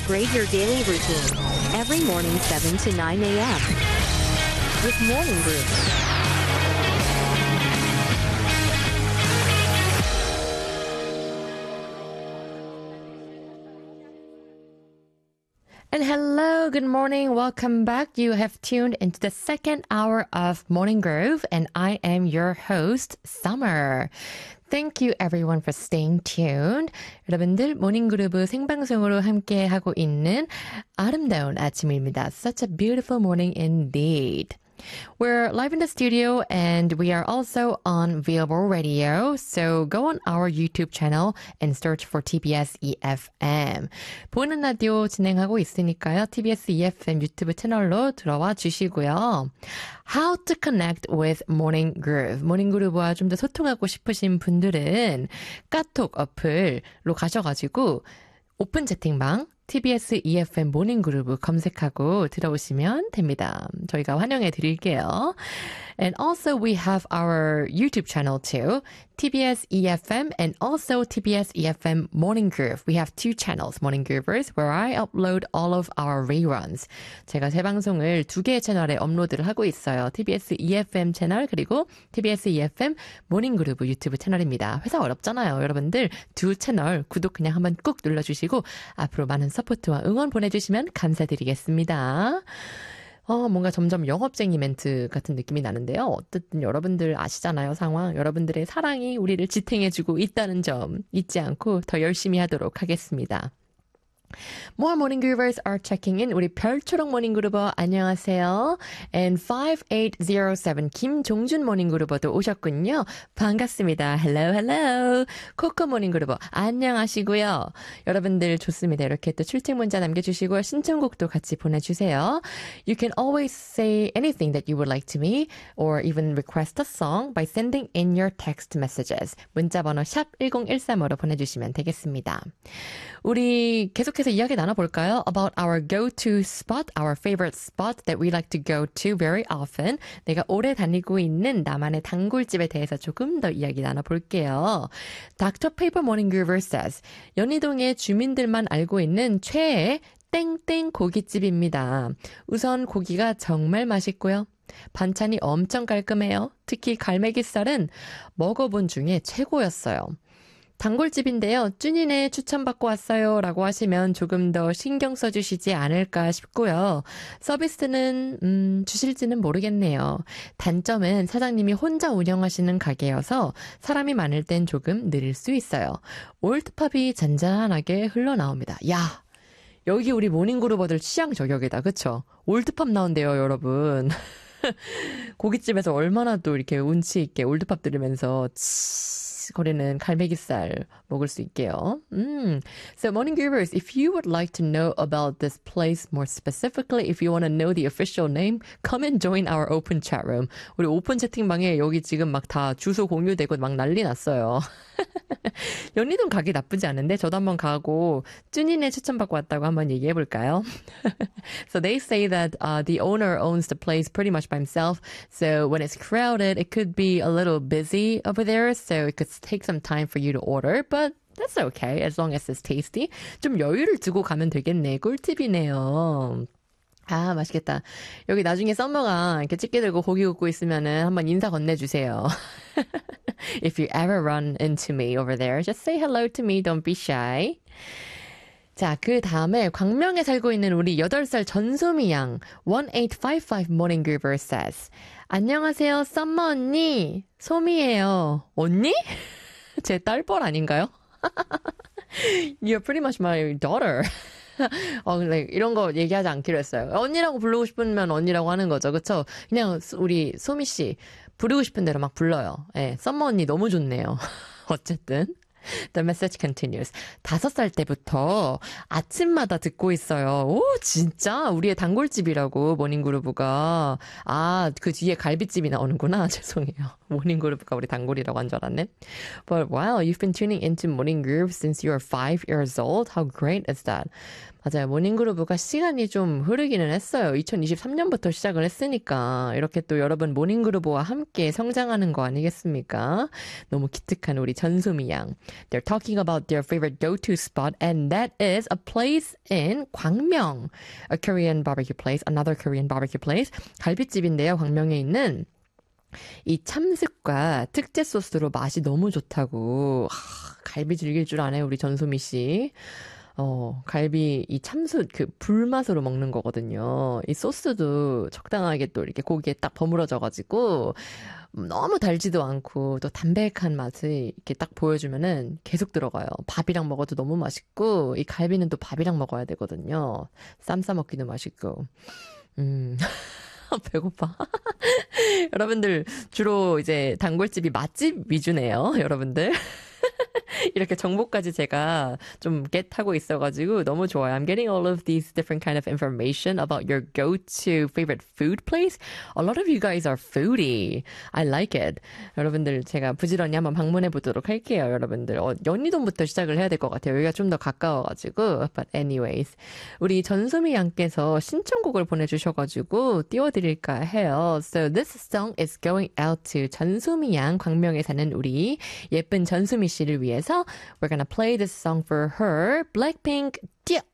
Upgrade your daily routine. Every morning 7 to 9 a.m. with Morning Groove. And hello, good morning, welcome back. You have tuned into the second hour of Morning Groove, and I am your host, Summer. Thank you everyone for staying tuned. 여러분들 모닝그루브 생방송으로 함께하고 있는 아름다운 아침입니다. Such a beautiful morning indeed. We're live in the studio and we are also on Viable Radio. So go on our YouTube channel and search for TBS EFM. 보이는 라디오 진행하고 있으니까요. TBS EFM 유튜브 채널로 들어와 주시고요. How to connect with Morning Groove. Morning Groove와 좀 더 소통하고 싶으신 분들은 카톡 어플로 가셔가지고 오픈 채팅방 TBS EFM 모닝 그루브 검색하고 들어오시면 됩니다. 저희가 환영해 드릴게요. And also we have our YouTube channel too. TBS EFM and also TBS EFM Morning Groove. We have two channels, Morning Groovers, where I upload all of our reruns. 제가 새 방송을 두 개의 채널에 업로드를 하고 있어요. TBS EFM 채널 그리고 TBS EFM Morning Groove 유튜브 채널입니다. 회사 어렵잖아요. 여러분들 두 채널 구독 그냥 한번 꾹 눌러주시고 앞으로 많은 서포트와 응원 보내주시면 감사드리겠습니다. 뭔가 점점 영업쟁이 멘트 같은 느낌이 나는데요. 어쨌든 여러분들 아시잖아요, 상황. 여러분들의 사랑이 우리를 지탱해주고 있다는 점 잊지 않고 더 열심히 하도록 하겠습니다. More Morning Groovers are checking in. 우리 별초록 모닝 그루버 안녕하세요. And 5807 김종준 모닝 그루버도 오셨군요. 반갑습니다. Hello, hello. 코코 모닝 그루버 안녕하시고요. 여러분들 좋습니다. 이렇게 또 출첵 문자 남겨주시고 신청곡도 같이 보내주세요. You can always say anything that you would like to me or even request a song by sending in your text messages. 문자번호 샵 1013으로 보내주시면 되겠습니다. 우리 계속해서 이야기 나눠볼까요? About our go-to spot, our favorite spot that we like to go to very often. 내가 오래 다니고 있는 나만의 단골집에 대해서 조금 더 이야기 나눠볼게요. Dr. Paper Morning Groover says, 연희동의 주민들만 알고 있는 최애 땡땡 고깃집입니다. 우선 고기가 정말 맛있고요. 반찬이 엄청 깔끔해요. 특히 갈매기살은 먹어본 중에 최고였어요. 단골집인데요. 쭈니네 추천받고 왔어요 라고 하시면 조금 더 신경 써주시지 않을까 싶고요. 서비스는 주실지는 모르겠네요. 단점은 사장님이 혼자 운영하시는 가게여서 사람이 많을 땐 조금 느릴 수 있어요. 올드팝이 잔잔하게 흘러나옵니다. 야, 여기 우리 모닝그루버들 취향 저격이다. 그쵸? 올드팝 나온대요, 여러분. 고깃집에서 얼마나 또 이렇게 운치 있게 올드팝 들으면서 거리는 갈매기살 먹을 수 있게요. So Morning Groovers, if you would like to know about this place more specifically, if you want to know the official name, come and join our open chat room. 우리 오픈 채팅방에 여기 지금 막 다 주소 공유되고 막 난리 났어요. 연희동 가기 나쁘지 않은데 저도 한번 가고 쭈니네 추천받고 왔다고 한번 얘기해 볼까요? So they say that the owner owns the place pretty much by himself. So when it's crowded, it could be a little busy over there. So it could take some time for you to order, but that's okay as long as it's tasty. 좀 여유를 두고 가면 되겠네. 꿀팁이네요. 아, 맛있겠다. 여기 나중에 썸머가 이렇게 집게 들고 고기 굽고 있으면은 한번 인사 건네주세요. If you ever run into me over there, just say hello to me. Don't be shy. 자, 그 다음에 광명에 살고 있는 우리 8살 전소미 양 1855 Morning Groover says 안녕하세요, 썸머 언니. 소미예요. 언니? 제 딸뻘 아닌가요? You're pretty much my daughter. 이런 거 얘기하지 않기로 했어요. 언니라고 부르고 싶으면 언니라고 하는 거죠. 그쵸? 그냥 우리 소미 씨 부르고 싶은 대로 막 불러요. 예, 썸머 언니 너무 좋네요. 어쨌든. The message continues. 5살 때부터 아침마다 듣고 있어요. 오, 진짜? 우리의 단골집이라고, 모닝그루브가. 아, 그 뒤에 갈비집이 나오는구나. 죄송해요. 모닝그루브가 우리 단골이라고 한 줄 알았네. But wow, you've been tuning into Morning Groove since you are 5 years old. How great is that? 맞아요. 모닝그루브가 시간이 좀 흐르기는 했어요. 2023년부터 시작을 했으니까 이렇게 또 여러분 모닝그루브와 함께 성장하는 거 아니겠습니까? 너무 기특한 우리 전소미 양. They're talking about their favorite go-to spot and that is a place in 광명. A Korean barbecue place, another Korean barbecue place. 갈비집인데요. 광명에 있는 이 참숯과 특제 소스로 맛이 너무 좋다고. 갈비 즐길 줄 아네, 우리 전소미 씨. 갈비, 이 참숯, 그, 불맛으로 먹는 거거든요. 이 소스도 적당하게 또 이렇게 고기에 딱 버무려져가지고, 너무 달지도 않고, 또 담백한 맛을 이렇게 딱 보여주면은 계속 들어가요. 밥이랑 먹어도 너무 맛있고, 이 갈비는 또 밥이랑 먹어야 되거든요. 쌈 싸 먹기도 맛있고. 배고파. 여러분들, 주로 이제 단골집이 맛집 위주네요, 여러분들. 이렇게 정보까지 제가 좀 겟하고 있어가지고 너무 좋아요. I'm getting all of these different kind of information about your go-to favorite food place. A lot of you guys are foodie. I like it. 여러분들 제가 부지런히 한번 방문해 보도록 할게요. 여러분들 연희동부터 시작을 해야 될 것 같아요. 여기가 좀 더 가까워가지고. But anyways, 우리 전소미 양께서 신청곡을 보내주셔가지고 띄워드릴까 해요. So this song is going out to 전소미 양, 광명에 사는 우리 예쁜 전소미 씨를 위해서 we're gonna play this song for her. Blackpink, 띄어!